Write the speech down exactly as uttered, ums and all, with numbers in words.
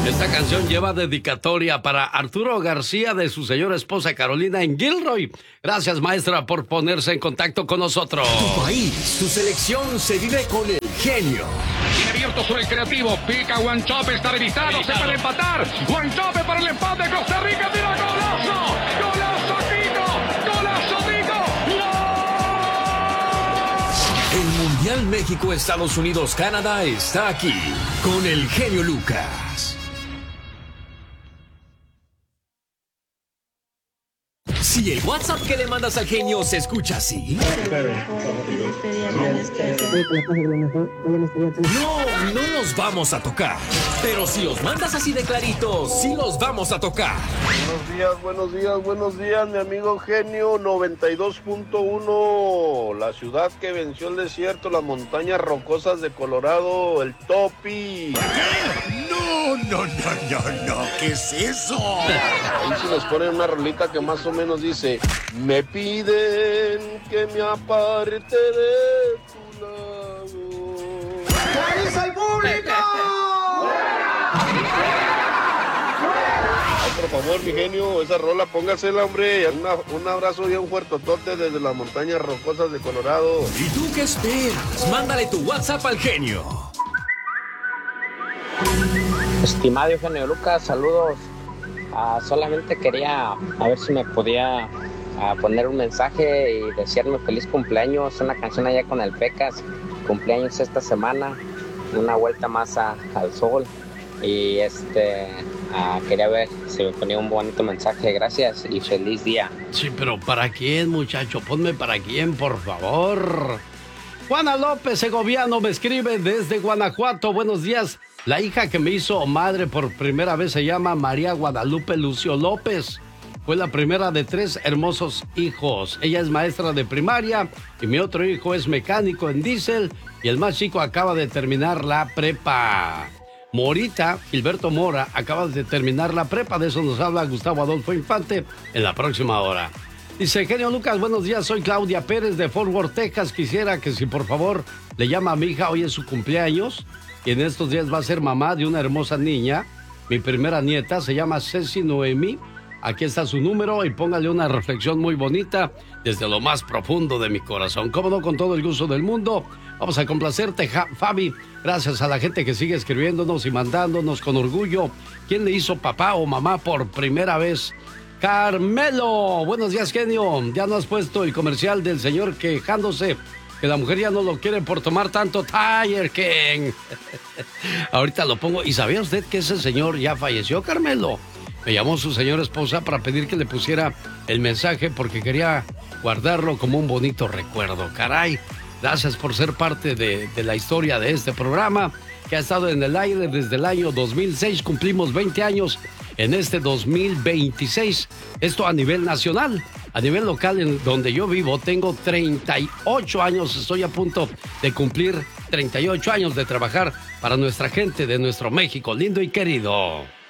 Esta canción lleva dedicatoria para Arturo García de su señora esposa Carolina en Gilroy. Gracias, maestra, por ponerse en contacto con nosotros. Tu país, tu selección se vive con el genio. Tiene abierto sobre el creativo. Pica Guanchope, está habilitado. Se puede empatar. Guanchope para el empate. Costa Rica tira golazo. Golazo, Tico. Golazo, Tico. ¡No! El Mundial México, Estados Unidos, Canadá está aquí con el genio Lucas. Si el WhatsApp que le mandas al genio se escucha así. No, no los vamos a tocar. Pero si los mandas así de claritos, sí los vamos a tocar. Buenos días, buenos días, buenos días, mi amigo genio noventa y dos punto uno. La ciudad que venció el desierto, las montañas rocosas de Colorado, el Topi. No, no, no, no, no, ¿qué es eso? Ahí se nos pone una rolita que más o menos dice: me piden que me aparte de tu lado. ¿Qué dice el público? Ay, por favor, mi genio, esa rola, póngasela, hombre. Una, un abrazo y un fuertotote desde las montañas rocosas de Colorado. ¿Y tú qué esperas? Mándale tu WhatsApp al genio. Estimado Eugenio Lucas, saludos. Uh, solamente quería a ver si me podía uh, poner un mensaje y desearme feliz cumpleaños. Una canción allá con el Pecas. Cumpleaños esta semana. Una vuelta más a, al sol. Y este uh, quería ver si me ponía un bonito mensaje. Gracias y feliz día. Sí, pero ¿para quién, muchacho? Ponme para quién, por favor. Juana López Segoviano me escribe desde Guanajuato. Buenos días. La hija que me hizo madre por primera vez se llama María Guadalupe Lucio López. Fue la primera de tres hermosos hijos. Ella es maestra de primaria y mi otro hijo es mecánico en diésel y el más chico acaba de terminar la prepa. Morita, Gilberto Mora, acaba de terminar la prepa. De eso nos habla Gustavo Adolfo Infante en la próxima hora. Dice, genio Lucas, buenos días, soy Claudia Pérez de Fort Worth, Texas. Quisiera que si por favor le llama a mi hija, hoy es su cumpleaños y en estos días va a ser mamá de una hermosa niña. Mi primera nieta se llama Ceci Noemí. Aquí está su número y póngale una reflexión muy bonita desde lo más profundo de mi corazón. Cómo no, con todo el gusto del mundo. Vamos a complacerte, ja- Fabi. Gracias a la gente que sigue escribiéndonos y mandándonos con orgullo. ¿Quién le hizo papá o mamá por primera vez? Carmelo, buenos días, genio. Ya no has puesto el comercial del señor quejándose que la mujer ya no lo quiere por tomar tanto Tiger King. Ahorita lo pongo. ¿Y sabía usted que ese señor ya falleció, Carmelo? Me llamó su señora esposa para pedir que le pusiera el mensaje porque quería guardarlo como un bonito recuerdo. Caray, gracias por ser parte de, de la historia de este programa que ha estado en el aire desde el año dos mil seis. Cumplimos veinte años en este dos mil veintiséis. Esto a nivel nacional. A nivel local, en donde yo vivo, tengo treinta y ocho años. Estoy a punto de cumplir treinta y ocho años de trabajar para nuestra gente de nuestro México lindo y querido.